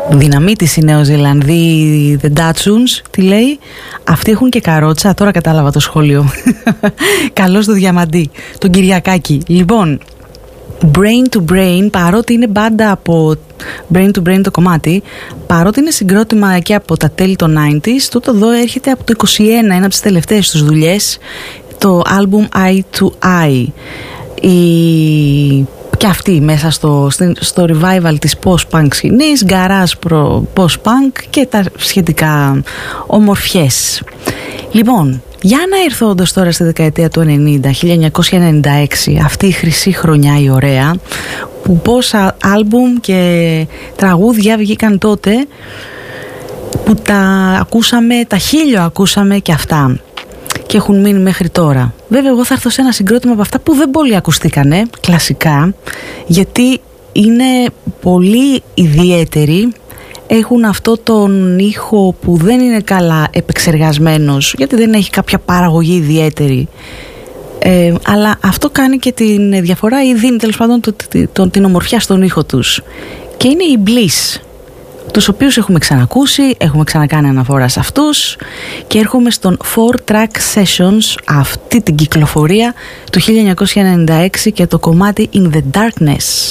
Δυναμίτης οι Νεοζηλανδοί, The Datsuns, τι λέει? Αυτοί έχουν και καρότσα, τώρα κατάλαβα το σχόλιο. Καλώς το Διαμαντή, τον Κυριακάκη. Λοιπόν, Brain to Brain, παρότι είναι μπάντα από Brain to Brain το κομμάτι, παρότι είναι συγκρότημα και από τα τέλη των 90s, τούτο εδώ έρχεται από το 21, ένα από τις τελευταίες τους δουλειές, το album Eye to Eye. Και αυτή μέσα στο revival της post-punk σκηνής, garage post-punk και τα σχετικά ομορφιές. Λοιπόν, για να έρθω όντως τώρα στη δεκαετία του 90, 1996, αυτή η χρυσή χρονιά η ωραία, που πόσα άλμπουμ και τραγούδια βγήκαν τότε, που τα ακούσαμε, τα χίλιο ακούσαμε και αυτά και έχουν μείνει μέχρι τώρα. Βέβαια εγώ θα έρθω σε ένα συγκρότημα από αυτά που δεν πολύ ακουστήκανε κλασικά, γιατί είναι πολύ ιδιαίτεροι. Έχουν αυτό τον ήχο που δεν είναι καλά επεξεργασμένος, γιατί δεν έχει κάποια παραγωγή ιδιαίτερη, αλλά αυτό κάνει και την διαφορά ή δίνει τέλος πάντων την ομορφιά στον ήχο τους. Και είναι οι Bliss, τους οποίους έχουμε ξανακούσει, έχουμε ξανακάνει αναφορά σε αυτούς, και έρχομαι στον 4-track Sessions, αυτή την κυκλοφορία του 1996 και το κομμάτι In the Darkness.